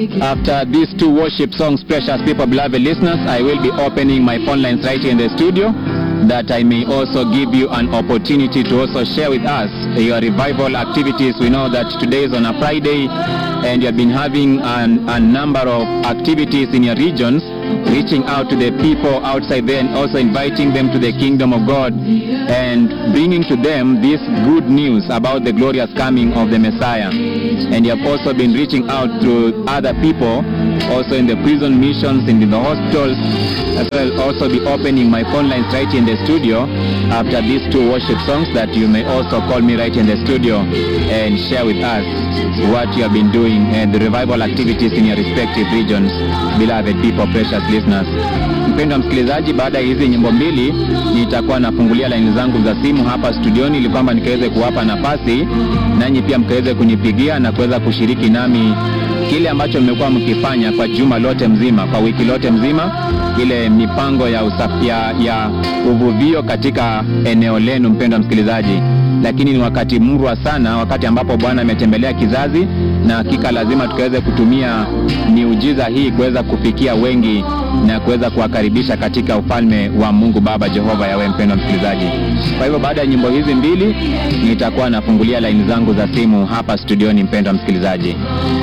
After these two worship songs, precious people, beloved listeners, I will be opening my phone lines right here in the studio, that I may also give you an opportunity to also share with us your revival activities. We know that today is on a Friday, and you have been having a number of activities in your regions, reaching out to the people outside there and also inviting them to the kingdom of God and bringing to them this good news about the glorious coming of the Messiah. And you have also been reaching out to other people, also in the prison missions and in the hospitals. As well, also be opening my phone lines right here in the studio after these two worship songs, that you may also call me right in the studio and share with us what you have been doing and the revival activities in your respective regions, beloved people, precious listeners. Mpendwa msikilizaji, baada ya hizi nyimbo mbili nitakuwa nafungulia line zangu za simu hapa studioni, ili kwamba nikaweze kuwapa nafasi nanyi pia mkaweze kunipigia na kuweza kushiriki nami kile ambacho mmekuwa mkifanya kwa juma lote mzima, kwa wiki lote mzima, ile mipango ya ya uvuvio katika eneo lenu, mpendwa msikilizaji. Lakini ni wakati murwa sana, wakati ambapo Bwana ametembelea kizazi, na hakika lazima tukaweze kutumia miujiza hii kuweza kufikia wengi na kuweza kuwakaribisha katika ufalme wa Mungu Baba Jehova Yawe, mpendwa msikilizaji. Kwa hivyo baada ya nyimbo hizi mbili nitakuwa nafungulia line zangu za simu hapa studioni, mpendwa msikilizaji.